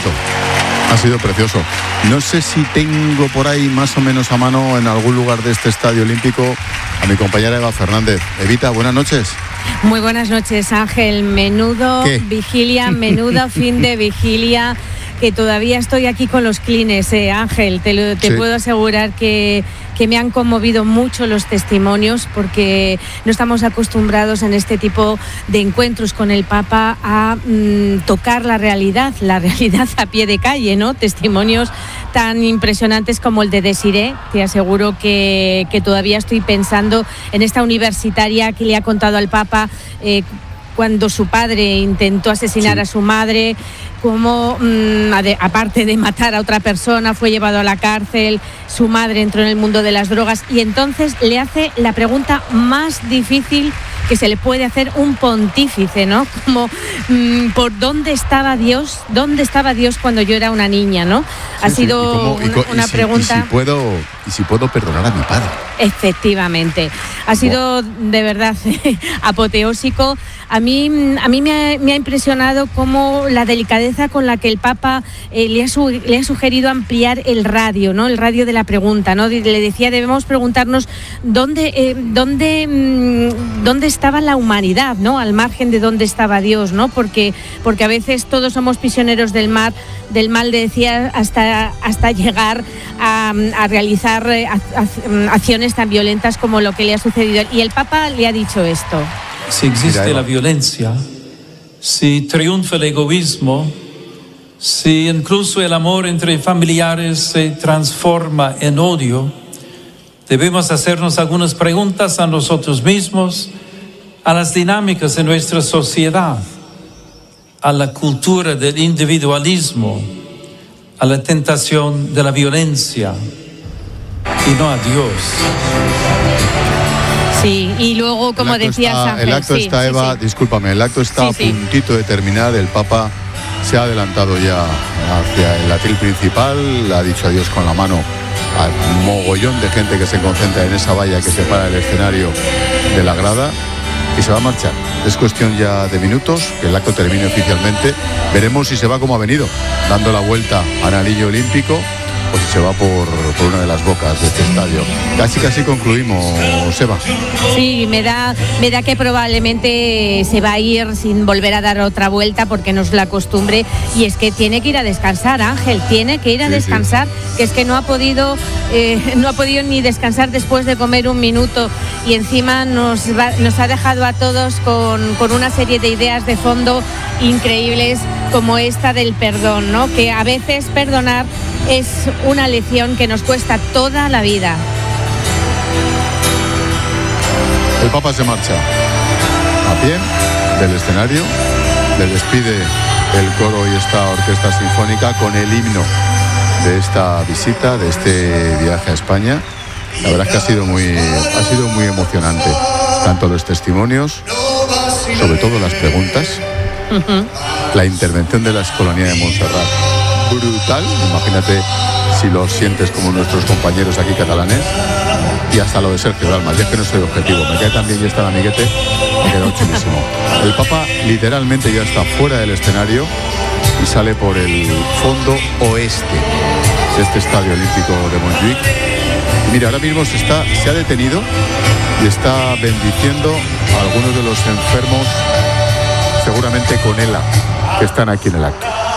bonito. Ha sido precioso. No sé si tengo por ahí más o menos a mano en algún lugar de este Estadio Olímpico a mi compañera Eva Fernández. Evita, buenas noches. Muy buenas noches, Ángel. Menudo vigilia, menudo fin de vigilia, que todavía estoy aquí con los clines, Ángel. Te puedo asegurar que me han conmovido mucho los testimonios, porque no estamos acostumbrados en este tipo de encuentros con el Papa a tocar la realidad a pie de calle, ¿no? Testimonios tan impresionantes como el de Desiree. Te aseguro que todavía estoy pensando en esta universitaria que le ha contado al Papa cuando su padre intentó asesinar a su madre, cómo aparte de matar a otra persona, fue llevado a la cárcel, su madre entró en el mundo de las drogas, y entonces le hace la pregunta más difícil que se le puede hacer un pontífice, ¿no? Como, ¿por dónde estaba Dios? ¿Dónde estaba Dios cuando yo era una niña, no? Ha sido una pregunta... ¿Y si puedo perdonar a mi padre? Efectivamente. Ha sido de verdad apoteósico. A mí me ha impresionado cómo la delicadeza con la que el Papa le ha sugerido ampliar el radio, ¿no? El radio de la pregunta, ¿no? Le decía, debemos preguntarnos dónde estaba la humanidad, ¿no? Al margen de dónde estaba Dios, ¿no? Porque a veces todos somos prisioneros del mal, decía, hasta llegar a realizar acciones tan violentas como lo que le ha sucedido. Y el Papa le ha dicho esto. Si existe la violencia, si triunfa el egoísmo, si incluso el amor entre familiares se transforma en odio, debemos hacernos algunas preguntas a nosotros mismos, a las dinámicas de nuestra sociedad, a la cultura del individualismo, a la tentación de la violencia y no a Dios. Sí, y luego, como decías, Ángel, el acto está, Eva, discúlpame, el acto está a puntito de terminar. El Papa se ha adelantado ya hacia el atril principal, le ha dicho adiós con la mano al mogollón de gente que se concentra en esa valla que separa el escenario de la grada, y se va a marchar. Es cuestión ya de minutos que el acto termine oficialmente. Veremos si se va como ha venido, dando la vuelta al anillo olímpico, o si se va por una de las bocas de este estadio. Casi concluimos, Seba. Sí, me da que probablemente se va a ir sin volver a dar otra vuelta, porque no es la costumbre, y es que tiene que ir a descansar, Ángel, tiene que ir a descansar, que es que no ha podido ni descansar después de comer un minuto, y encima nos ha dejado a todos con una serie de ideas de fondo increíbles, como esta del perdón, ¿no? Que a veces perdonar es una lección que nos cuesta toda la vida. El Papa se marcha a pie del escenario, le despide el coro y esta orquesta sinfónica con el himno de esta visita, de este viaje a España. La verdad es que ha sido muy emocionante, tanto los testimonios, sobre todo las preguntas, la intervención de la Escolanía de Montserrat, brutal, imagínate si lo sientes como nuestros compañeros aquí catalanes, y hasta lo de Sergio Dalma. Ya que no soy objetivo, me cae también, ya está el amiguete, me ha quedado chulísimo. El Papa literalmente ya está fuera del escenario y sale por el fondo oeste de este Estadio Olímpico de Montjuic. Y mira, ahora mismo se ha detenido y está bendiciendo a algunos de los enfermos, seguramente con ELA, que están aquí en el acto.